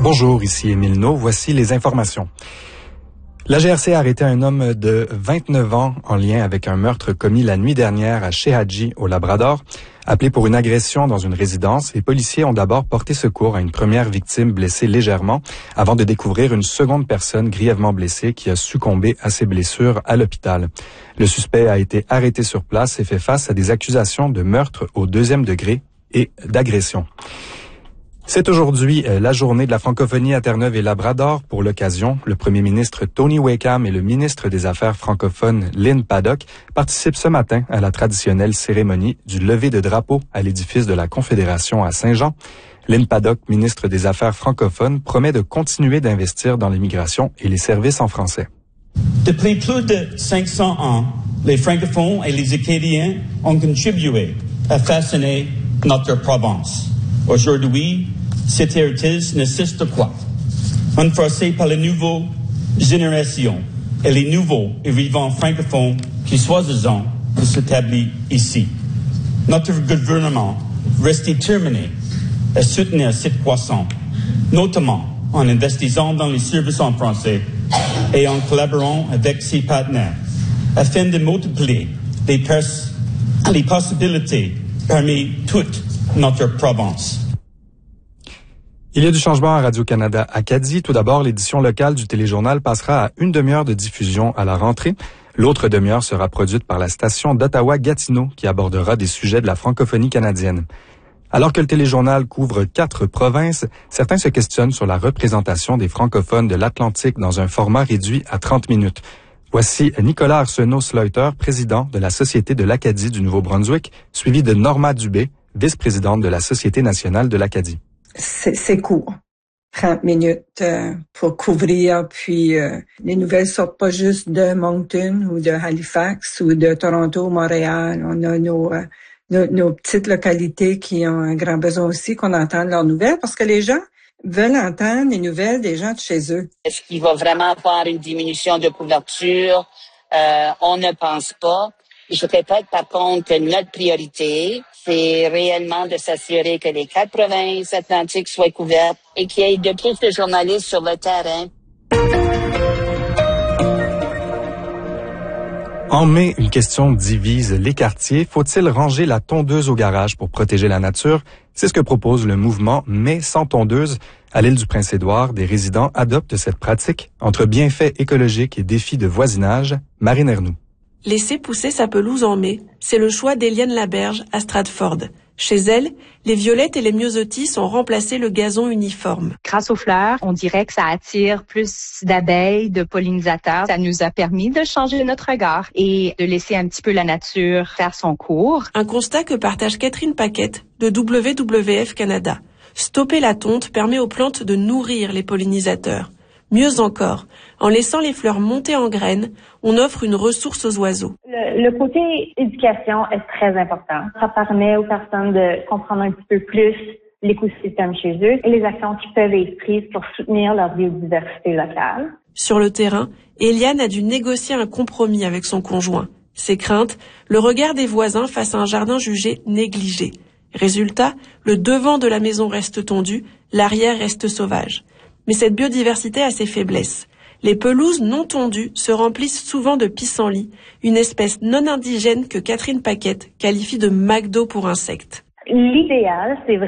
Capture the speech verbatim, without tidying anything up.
Bonjour, ici Émile No, voici les informations. La G R C a arrêté un homme de vingt-neuf ans en lien avec un meurtre commis la nuit dernière à Shehaji, au Labrador. Appelé pour une agression dans une résidence, les policiers ont d'abord porté secours à une première victime blessée légèrement avant de découvrir une seconde personne grièvement blessée qui a succombé à ses blessures à l'hôpital. Le suspect a été arrêté sur place et fait face à des accusations de meurtre au deuxième degré et d'agression. C'est aujourd'hui la journée de la francophonie à Terre-Neuve et Labrador. Pour l'occasion, le premier ministre Tony Wakeham et le ministre des Affaires francophones Lynn Paddock participent ce matin à la traditionnelle cérémonie du lever de drapeau à l'édifice de la Confédération à Saint-Jean. Lynn Paddock, ministre des Affaires francophones, promet de continuer d'investir dans l'immigration et les services en français. Depuis plus de cinq cents ans, les francophones et les Acadiens ont contribué à façonner notre province. Aujourd'hui, cet héritage nécessite quoi? Renforcé par les nouvelles générations et les nouveaux arrivants francophones qui choisissent de s'établir ici. Notre gouvernement reste déterminé à soutenir cette croissance, notamment en investissant dans les services en français et en collaborant avec ses partenaires, afin de multiplier les, pers- les possibilités parmi toute notre province. Il y a du changement à Radio-Canada Acadie. Tout d'abord, l'édition locale du téléjournal passera à une demi-heure de diffusion à la rentrée. L'autre demi-heure sera produite par la station d'Ottawa-Gatineau qui abordera des sujets de la francophonie canadienne. Alors que le téléjournal couvre quatre provinces, certains se questionnent sur la représentation des francophones de l'Atlantique dans un format réduit à trente minutes. Voici Nicolas Arsenault-Sleuter, président de la Société de l'Acadie du Nouveau-Brunswick, suivi de Norma Dubé, vice-présidente de la Société nationale de l'Acadie. C'est, c'est court. trente minutes euh, pour couvrir, puis euh, les nouvelles sortent pas juste de Moncton ou de Halifax ou de Toronto, Montréal. On a nos, euh, nos, nos petites localités qui ont un grand besoin aussi qu'on entende leurs nouvelles parce que les gens veulent entendre les nouvelles des gens de chez eux. Est-ce qu'il va vraiment avoir une diminution de couverture? Euh, on ne pense pas. Je répète par contre que notre priorité, c'est réellement de s'assurer que les quatre provinces atlantiques soient couvertes et qu'il y ait de plus de journalistes sur le terrain. En mai, une question divise les quartiers. Faut-il ranger la tondeuse au garage pour protéger la nature? C'est ce que propose le mouvement Mai sans tondeuse. À l'île du Prince-Édouard, des résidents adoptent cette pratique. Entre bienfaits écologiques et défis de voisinage, Marine Ernoux. Laisser pousser sa pelouse en mai, c'est le choix d'Éliane Laberge à Stratford. Chez elle, les violettes et les myosotis ont remplacé le gazon uniforme. Grâce aux fleurs, on dirait que ça attire plus d'abeilles, de pollinisateurs. Ça nous a permis de changer notre regard et de laisser un petit peu la nature faire son cours. Un constat que partage Catherine Paquette de W W F Canada. Stopper la tonte permet aux plantes de nourrir les pollinisateurs. Mieux encore, en laissant les fleurs monter en graines, on offre une ressource aux oiseaux. Le, le côté éducation est très important. Ça permet aux personnes de comprendre un petit peu plus l'écosystème chez eux et les actions qui peuvent être prises pour soutenir leur biodiversité locale. Sur le terrain, Eliane a dû négocier un compromis avec son conjoint. Ses craintes, le regard des voisins face à un jardin jugé négligé. Résultat, le devant de la maison reste tondu, l'arrière reste sauvage. Mais cette biodiversité a ses faiblesses. Les pelouses non tondues se remplissent souvent de pissenlits, une espèce non indigène que Catherine Paquette qualifie de McDo pour insectes. L'idéal, c'est